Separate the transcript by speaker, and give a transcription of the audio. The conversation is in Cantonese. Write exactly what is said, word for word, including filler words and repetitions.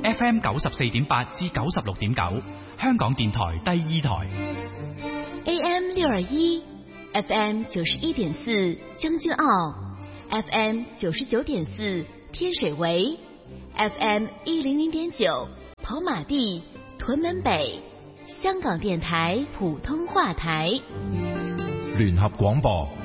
Speaker 1: F M 九十四點八至九十六點九，香港電台第二台。
Speaker 2: A M 六二一，F M 九十一點四將軍澳 ，F M 九十九點四天水圍 ，F M 一零零點九跑馬地、屯門北，香港電台普通話台。
Speaker 3: 聯合廣播。